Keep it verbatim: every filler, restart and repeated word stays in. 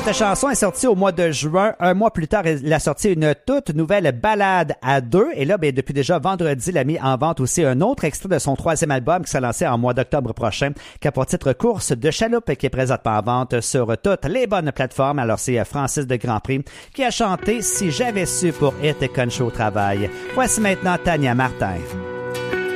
Cette chanson est sortie au mois de juin. Un mois plus tard, il a sorti une toute nouvelle balade à deux. Et là, ben, depuis déjà vendredi, il a mis en vente aussi un autre extrait de son troisième album qui s'est lancé en mois d'octobre prochain, qui a pour titre Course de chaloupe et qui est présentement en vente sur toutes les bonnes plateformes. Alors, c'est Francis de Grandpré qui a chanté Si j'avais su pour It Concho au travail. Voici maintenant Tania Martin.